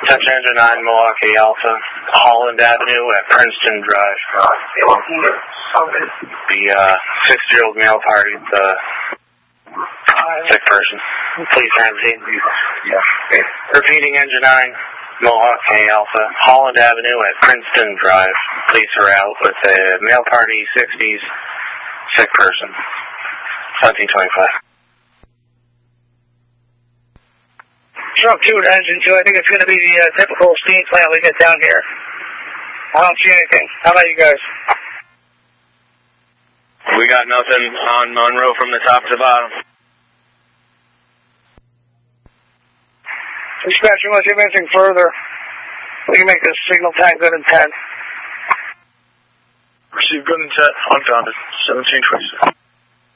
Attention Engine 9, Milwaukee Alpha, Holland Avenue at Princeton Drive. The 60-year-old male party, the sick person. Please transit. Repeating Engine 9, Milwaukee Alpha, Holland Avenue at Princeton Drive. Police are out with a male party, 60s, sick person. 1725. Truck 2 to Engine 2, I think it's going to be the typical steam plant we get down here. I don't see anything. How about you guys? We got nothing on Monroe from the top to the bottom. Dispatch, unless you have anything further, we can make this signal tag good intent. Receive good intent, unfounded, 1726.